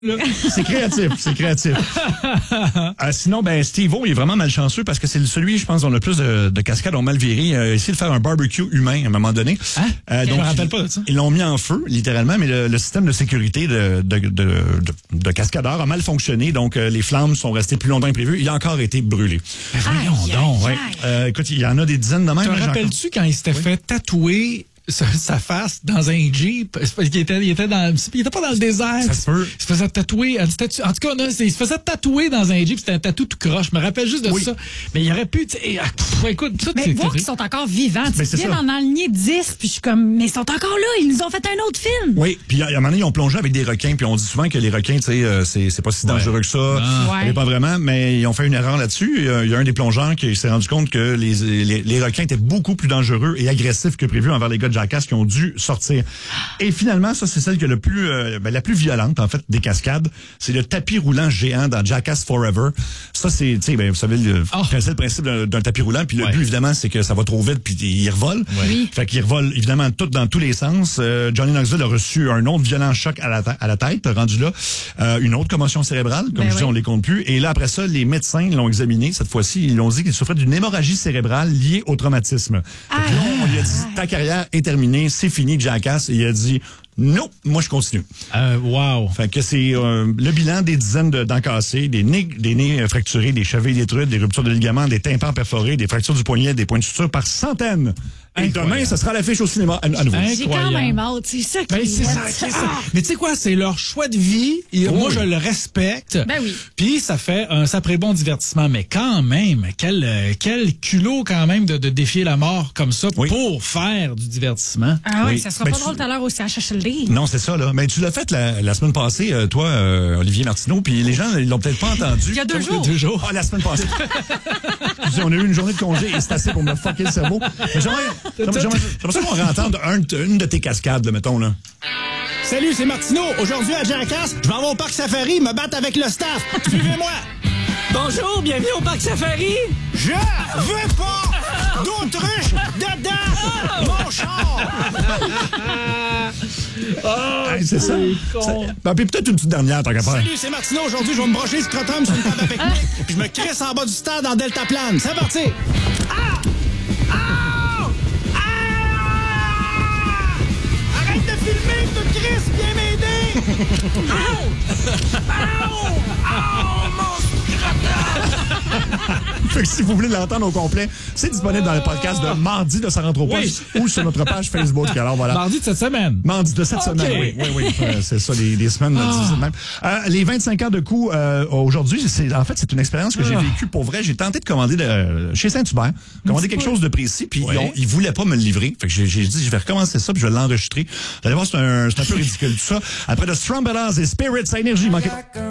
C'est créatif, c'est créatif. Sinon, Steve-O, il est vraiment malchanceux parce que c'est celui, je pense, dont le plus de cascades ont mal viré. Il a essayé de faire un barbecue humain à un moment donné. Hein? Donc, je me rappelle pas de ça. Ils l'ont mis en feu, littéralement, mais le système de sécurité de cascadeurs a mal fonctionné. Donc, les flammes sont restées plus longtemps que prévu. Il a encore été brûlé. Mais voyons donc. Ouais. Écoute, il y en a des dizaines de même. Te rappelles-tu quand il s'était fait tatouer sa face dans un Jeep? Il était pas dans le désert. Ça se peut. Il se faisait tatouer. En tout cas, il se faisait tatouer dans un Jeep. C'était un tatou tout croche. Je me rappelle juste de ça. Mais il aurait pu... écoute, tout mais voir qu'ils sont encore vivants. Tu viens d'en aligner 10, puis je suis comme... Mais ils sont encore là. Ils nous ont fait un autre film. Oui, puis à un moment donné, ils ont plongé avec des requins. Puis on dit souvent que les requins, tu sais, c'est pas si dangereux que ça. Mais pas vraiment. Mais ils ont fait une erreur là-dessus. Il y a un des plongeurs qui s'est rendu compte que les requins étaient beaucoup plus dangereux et agressifs que prévu envers les gars de Jackass qui ont dû sortir. Et finalement, ça, c'est celle qui est la plus violente, en fait, des cascades. C'est le tapis roulant géant dans Jackass Forever. Ça, c'est, tu sais, vous savez, c'est le principe d'un tapis roulant. Puis le but, évidemment, c'est que ça va trop vite, puis il revole. Oui. Fait qu'il revole, évidemment, dans tous les sens. Johnny Knoxville a reçu un autre violent choc à la tête, rendu là. Une autre commotion cérébrale, comme je dis, on les compte plus. Et là, après ça, les médecins l'ont examiné. Cette fois-ci, ils l'ont dit qu'il souffrait d'une hémorragie cérébrale liée au traumatisme. Fait que là, on lui a dit, ta carrière est terminée, c'est fini, Jackass. Et il a dit, non, moi je continue. Wow. Fait que c'est le bilan des dizaines dents cassées, des nez fracturés, des chevilles détruites, des ruptures de ligaments, des tympans perforés, des fractures du poignet, des points de suture par centaines. Et demain, ça sera l'affiche au cinéma à nouveau. J'ai quand même hâte. C'est ça qui c'est ça. Mais tu sais quoi, c'est leur choix de vie. Et moi, je le respecte. Ben oui. Puis ça fait un sacré bon divertissement. Mais quand même, quel culot quand même de défier la mort comme ça pour faire du divertissement. Ah oui, ça sera pas drôle tout à l'heure au CHSLD. Non, c'est ça, là. Mais tu l'as fait la semaine passée, toi, Olivier Martineau, puis les gens, ils l'ont peut-être pas entendu. Il y a 2 jours. Ah, la semaine passée. On a eu une journée de congé et c'est assez pour me fucker le cerveau. Mais j'aimerais ça qu'on réentende une de tes cascades, là, mettons, là. Salut, c'est Martineau. Aujourd'hui à Jackass, je m'en vais au parc Safari me battre avec le staff. Suivez-moi. Bonjour, bienvenue au parc Safari. Je veux pas d'autruche dedans mon char. C'est ça. Puis peut-être une petite dernière, tant qu'à faire. Salut, c'est Martineau. Aujourd'hui, je vais me brocher le scrotum sur une table à pique-nique. Puis je me crisse en bas du stade en deltaplane. C'est parti. Arrête de filmer, tu Chris, viens m'aider! Mon Fait que si vous voulez l'entendre au complet, c'est disponible dans le podcast de mardi de Ça rentre au poste ou sur notre page Facebook. Alors voilà. Mardi de cette semaine. Mardi de cette semaine, oui. C'est ça, les semaines difficiles même. Les 25 heures de coup, aujourd'hui, c'est une expérience que j'ai vécue pour vrai. J'ai tenté de commander chez Saint-Hubert, quelque chose de précis, puis ils voulaient pas me le livrer. Fait que j'ai dit, je vais recommencer ça, puis je vais l'enregistrer. Vous allez voir, c'est un peu ridicule tout ça. Après de Strum Bellas et Spirits à Énergie, manquez pas.